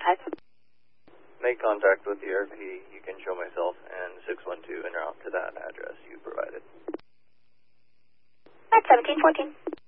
1745. Make contact with the RP. You can show myself and 612 en route to that address you provided. At 1714.